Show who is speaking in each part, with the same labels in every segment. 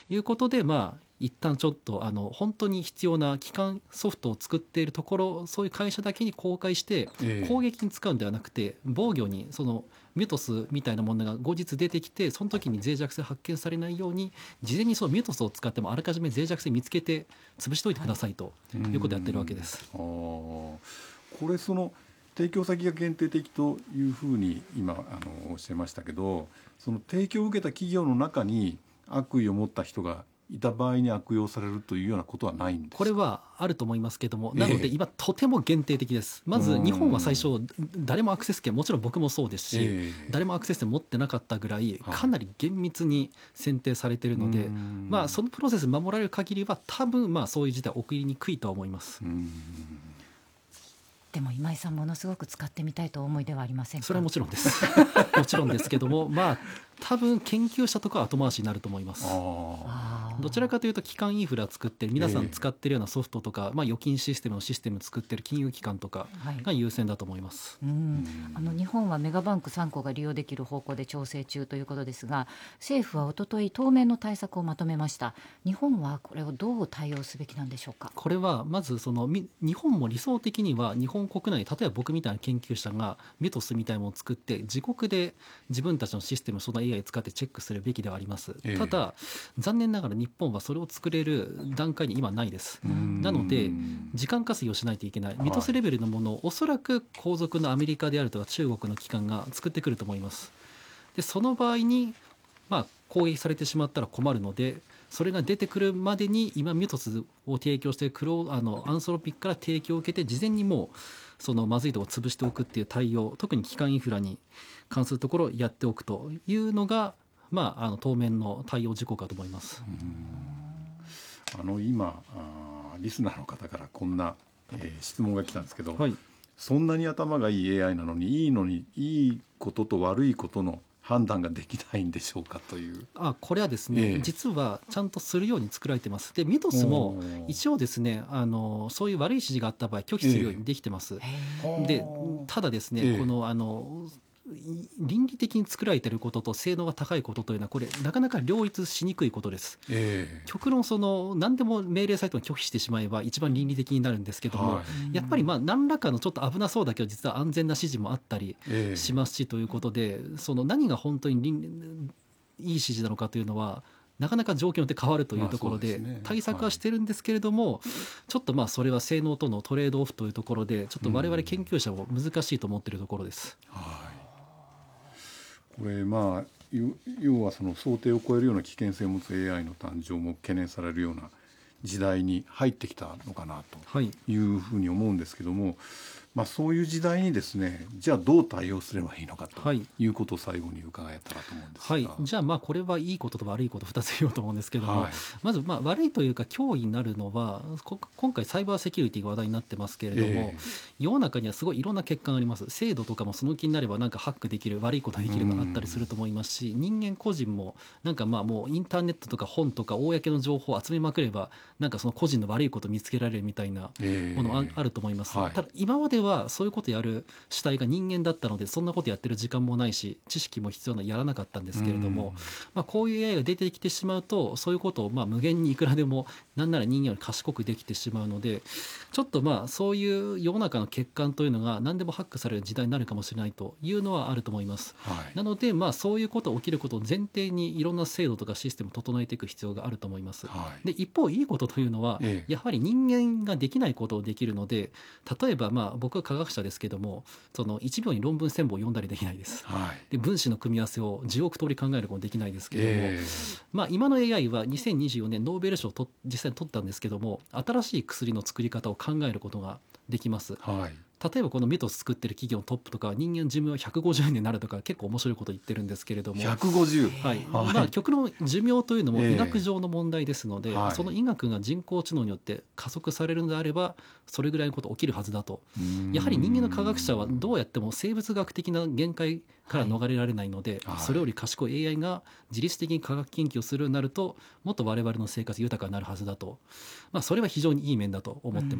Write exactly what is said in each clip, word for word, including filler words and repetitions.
Speaker 1: いうことで、まあ一旦ちょっとあの本当に必要な基幹ソフトを作っているところ、そういう会社だけに公開して
Speaker 2: ええ
Speaker 1: 攻撃に使うんではなくて、防御にそのミュトスみたいなものが後日出てきて、その時に脆弱性発見されないように事前にそのミュトスを使ってもあらかじめ脆弱性見つけて潰しておいてくださいということをやってるわけです。
Speaker 2: うんあーこれその提供先が限定的というふうに今あのおっしゃいましたけど、その提供を受けた企業の中に悪意を持った人がいた場合に悪用されるというようなことはないんですか？
Speaker 1: これはあると思いますけども、
Speaker 2: ええ
Speaker 1: なので今とても限定的です。まず日本は最初誰もアクセス権、もちろん僕もそうですし、
Speaker 2: ええ
Speaker 1: 誰もアクセス権持ってなかったぐらい
Speaker 2: はい
Speaker 1: かなり厳密に選定されているので、
Speaker 2: うん
Speaker 1: まあそのプロセス守られる限りは多分まあそういう事態起こりにくいとは思います。
Speaker 2: うん
Speaker 3: でも今井さんものすごく使ってみたいとお思いではありませんか？
Speaker 1: それはもちろんですもちろんですけども、まあ多分研究者とかは後回しになると思います。
Speaker 2: あ
Speaker 3: あー
Speaker 1: どちらかというと基幹インフラ作って皆さ
Speaker 2: ええ
Speaker 1: ん使ってるようなソフトとか、まあ、預金システムのシステム作ってる金融機関とか
Speaker 3: はい
Speaker 1: が優先だと思います。
Speaker 3: うんあの日本はメガバンクさんこが利用できる方向で調整中ということですが、政府はおととい当面の対策をまとめました。日本はこれをどう対応すべきなんでしょうか？
Speaker 1: これはまずそのみ日本も理想的には日本国内、例えば僕みたいな研究者がメトスみたいなものを作って自国で自分たちのシステム、その エーアイ を使ってチェックするべきではあります。
Speaker 2: ええ
Speaker 1: ただ残念ながら日本はそれを作れる段階に今ないです。
Speaker 2: うん
Speaker 1: なので時間稼ぎをしないといけない。ミトスレベルのものをおそらく後続のアメリカであるとか中国の機関が作ってくると思います。でその場合に、まあ、攻撃されてしまったら困るので、それが出てくるまでに今ミトスを提供しているクロあのアンソロピックから提供を受けて事前にもうそのまずいところを潰しておくっていう対応、特に基幹インフラに関するところをやっておくというのが、まあ、あの当面の対応事項かと思います。
Speaker 2: あの今あーリスナーの方からこんな、えー質問が来たんですけど、
Speaker 1: はい、
Speaker 2: そんなに頭がいい エーアイ なのにいいのにいいことと悪いことの判断ができないんでしょうかという。
Speaker 1: あこれはですね、
Speaker 2: ええ
Speaker 1: 実はちゃんとするように作られてます。でミトスも
Speaker 2: おー
Speaker 1: 一応ですね、あのそういう悪い指示があった場合拒否するようにできてます。
Speaker 3: へー
Speaker 1: でただですね、
Speaker 2: ええ
Speaker 1: このあのい倫理的に作られていることと性能が高いことというのはこれなかなか両立しにくいことです。
Speaker 2: ええ
Speaker 1: 極論その何でも命令されても拒否してしまえば一番倫理的になるんですけども、
Speaker 2: はい
Speaker 1: やっぱりまあ何らかのちょっと危なそうだけど実は安全な指示もあったり
Speaker 2: ええ
Speaker 1: しますしということで、その何が本当に倫いい指示なのかというのはなかなか状況によって変わるというところ
Speaker 2: まあそう
Speaker 1: で
Speaker 2: ですね
Speaker 1: 対策はしてるんですけれども、ちょっとまあそれは性能とのトレードオフというところでちょっと我々研究者も難しいと思っているところです。
Speaker 2: はいこれまあ要要はその想定を超えるような危険性を持つ エーアイ の誕生も懸念されるような時代に入ってきたのかな
Speaker 1: はい
Speaker 2: というふうに思うんですけども、まあ、そういう時代にですねじゃあどう対応すればいいのかと
Speaker 1: はい
Speaker 2: いうことを最後に伺えたらと思うんですが、
Speaker 1: はい、じゃあまあこれはいいことと悪いことふたつ言おうと思うんですけども、
Speaker 2: はい
Speaker 1: まずまあ悪いというか脅威になるのはこ今回サイバーセキュリティが話題になってますけれども、
Speaker 2: ええ
Speaker 1: 世の中にはすごいいろんな欠陥があります。制度とかもその気になればなんかハックできる悪いことができるがあったりすると思いますし、人間個人もなんかまあもうインターネットとか本とか公の情報を集めまくればなんかその個人の悪いことを見つけられるみたいな
Speaker 2: ええ
Speaker 1: ものああると思います。
Speaker 2: はい
Speaker 1: ただ今まではそういうことやる主体が人間だったのでそんなことやってる時間もないし知識も必要なやらなかったんですけれども、まあ、こういう エーアイ が出てきてしまうとそういうことをまあ無限にいくらでもなんなら人間より賢くできてしまうので、ちょっとまあそういう世の中の欠陥というのが何でもハックされる時代になるかもしれないというのはあると思います。
Speaker 2: はい
Speaker 1: なのでまあそういうことが起きることを前提にいろんな制度とかシステムを整えていく必要があると思います。
Speaker 2: はい
Speaker 1: で一方いいことというのは、
Speaker 2: ええ
Speaker 1: やはり人間ができないことをできるので、例えばまあ僕は科学者ですけどもそのいちびょうに論文せんぼん読んだりできないです。
Speaker 2: はい
Speaker 1: で分子の組み合わせをじゅうおく通り考えることもできないですけれども、
Speaker 2: え
Speaker 1: まあ、今の エーアイ はにせんにじゅうよねんノーベル賞をと実際に取ったんですけども新しい薬の作り方を考えることができます。
Speaker 2: えはい
Speaker 1: 例えばこのメトス作ってる企業のトップとか人間寿命はひゃくごじゅうねんになるとか結構面白いこと言ってるんですけれども、
Speaker 2: ひゃくごじゅう
Speaker 1: はい
Speaker 2: はい
Speaker 1: まあ、極論寿命というのも
Speaker 2: ええ
Speaker 1: 医学上の問題ですので、
Speaker 2: はい
Speaker 1: その医学が人工知能によって加速されるのであればそれぐらいのこと起きるはずだと。やはり人間の科学者はどうやっても生物学的な限界から逃れられないので、
Speaker 2: はい
Speaker 1: それより賢い エーアイ が自律的に科学研究をするようになるともっと我々の生活豊かになるはずだと、まあ、それは非常にいい面だと思ってます。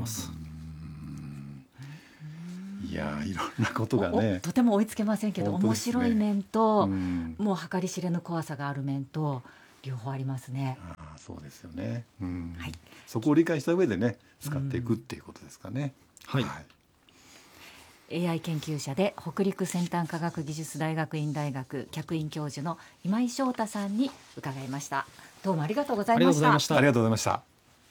Speaker 2: いやいろんなことが
Speaker 3: お
Speaker 2: ね
Speaker 3: とても追いつけませんけど、面
Speaker 2: 本当ですね
Speaker 3: 白い面と、
Speaker 2: うん
Speaker 3: もう計り知れぬ怖さがある面と両方ありますね。
Speaker 2: あーそうですよね、うん
Speaker 3: はい、
Speaker 2: そこを理解した上でね使っていくっていうことですかね、
Speaker 1: はい、
Speaker 2: はい、
Speaker 3: エーアイ 研究者で北陸先端科学技術大学院大学客員教授の今井翔太さんに伺いました。どうもありがとうございました。
Speaker 1: ありがとうございました。
Speaker 2: ありがとうございました。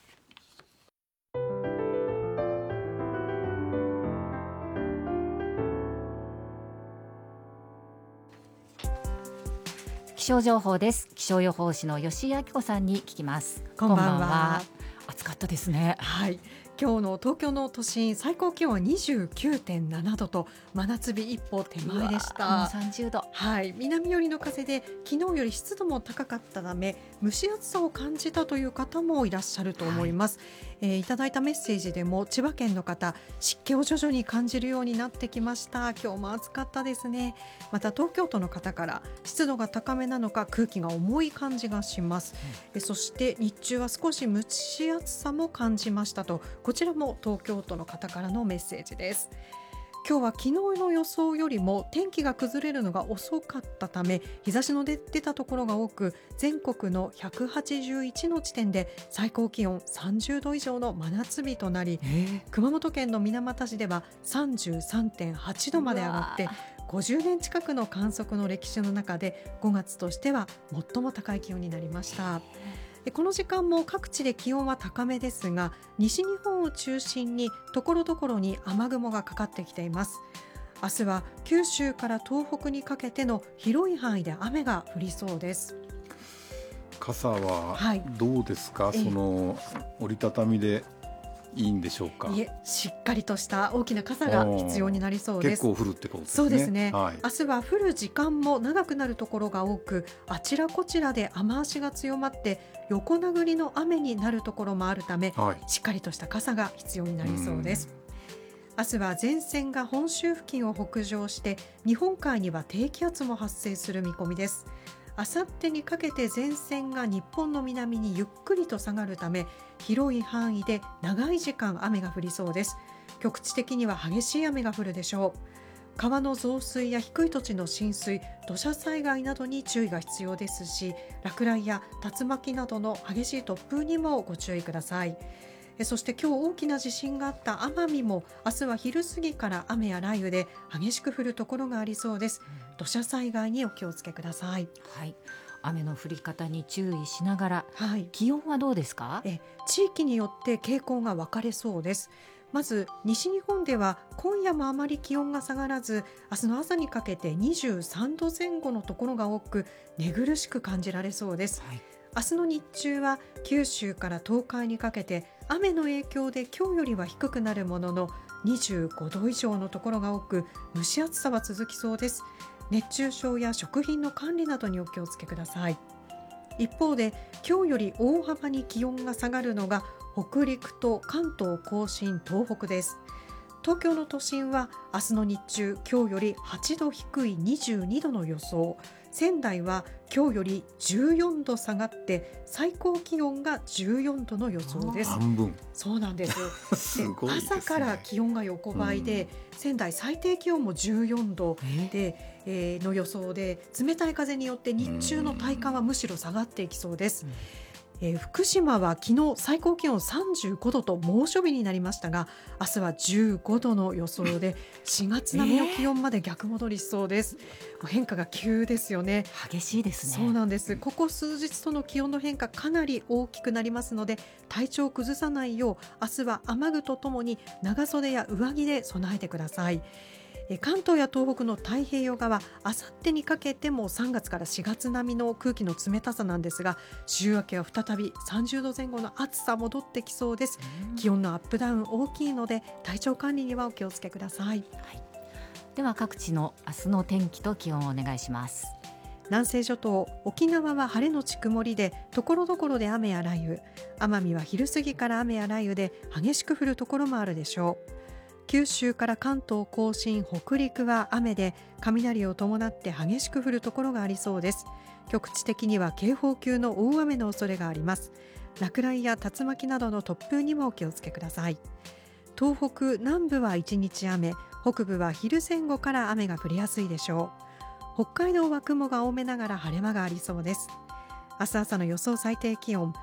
Speaker 3: 気象情報です。気象予報士の吉井明子さんに聞きます。
Speaker 4: こんばんは。
Speaker 3: 暑かったですね。
Speaker 4: はい、今日の東京の都心最高気温は にじゅうきゅうてんななどと真夏日一歩手前でし
Speaker 3: うわもう
Speaker 4: た。
Speaker 3: さんじゅうど。
Speaker 4: はい、南寄りの風で昨日より湿度も高かったため蒸し暑さを感じたという方もいらっしゃると思います、はいえー、いただいたメッセージでも千葉県の方、湿気を徐々に感じるようになってきました。今日も暑かったですね。また東京都の方から湿度が高めなのか空気が重い感じがします、うん、そして日中は少し蒸し暑さも感じましたと、こちらも東京都の方からのメッセージです。今日は昨日の予想よりも天気が崩れるのが遅かったため日差しの出たところが多く、全国のひゃくはちじゅういちの地点で最高気温さんじゅうど以上の真夏日となり、熊本県の水俣市では さんじゅうさんてんはちどまで上がってごじゅうねん近くの観測の歴史の中でごがつとしては最も高い気温になりました。この時間も各地で気温は高めですが、西日本を中心にところどころに雨雲がかかってきています。明日は九州から東北にかけての広い範囲で雨が降りそうです。
Speaker 2: 傘はどうですか、はい、その折りたたみでいいんでしょうか。
Speaker 4: いえ、しっかりとした大きな傘が必要になりそうです。
Speaker 2: 結構降るってことですね。
Speaker 4: そうですね、
Speaker 2: はい、
Speaker 4: 明日は降る時間も長くなるところが多く、あちらこちらで雨足が強まって横殴りの雨になるところもあるため、はい、しっかりとした傘が必要になりそうです。明日は前線が本州付近を北上して日本海には低気圧も発生する見込みです。あさってにかけて前線が日本の南にゆっくりと下がるため広い範囲で長い時間雨が降りそうです。局地的には激しい雨が降るでしょう。川の増水や低い土地の浸水、土砂災害などに注意が必要ですし、落雷や竜巻などの激しい突風にもご注意ください。そして今日大きな地震があった奄美も明日は昼過ぎから雨や雷雨で激しく降るところがありそうです。土砂災害にお気をつけください。
Speaker 3: はい、雨の降り方に注意しながら、
Speaker 4: はい、
Speaker 3: 気温はどうですか？
Speaker 4: え地域によって傾向が分かれそうです。まず西日本では今夜もあまり気温が下がらず、明日の朝にかけてにじゅうさんどぜん後のところが多く寝苦しく感じられそうです。はい、明日の日中は九州から東海にかけて雨の影響で今日よりは低くなるもののにじゅうごど以上のところが多く蒸し暑さは続きそうです。熱中症や食品の管理などにお気をつけください。一方で今日より大幅に気温が下がるのが北陸と関東甲信東北です。東京の都心は明日の日中今日よりはちど低いにじゅうにどの予想、仙台は今日よりじゅうよんど下がって最高気温がじゅうよんどの予想です。
Speaker 2: 半分。
Speaker 4: そうなんです
Speaker 2: すごいですね。
Speaker 4: 朝から気温が横ばいで、うん、仙台最低気温もじゅうよんどで、えー、の予想で、冷たい風によって日中の体感はむしろ下がっていきそうです。うん、えー、福島は昨日最高気温さんじゅうごどと猛暑日になりましたが、明日はじゅうごどの予想でしがつ並みの気温まで逆戻りしそうです。えー、変化が急ですよね。
Speaker 3: 激しいですね。
Speaker 4: そうなんです。ここ数日との気温の変化かなり大きくなりますので、体調を崩さないよう明日は雨具とともに長袖や上着で備えてください。関東や東北の太平洋側、あさってにかけてもさんがつからしがつ並みの空気の冷たさなんですが、週明けは再びさんじゅうどぜん後の暑さ戻ってきそうです。気温のアップダウン大きいので体調管理にはお気をつけください。はい、
Speaker 3: では各地の明日の天気と気温をお願いします。
Speaker 4: 南西諸島、沖縄は晴れのち曇りでところどころで雨や雷雨、奄美は昼過ぎから雨や雷雨で激しく降るところもあるでしょう。九州から関東甲信北陸は雨で雷を伴って激しく降るところがありそうです。局地的には警報級の大雨の恐れがあります。落雷や竜巻などの突風にもお気をつけください。東北南部は一日雨、北部は昼前後から雨が降りやすいでしょう。北海道は雲が多めながら晴れ間がありそうです。明日朝の予想最低気温、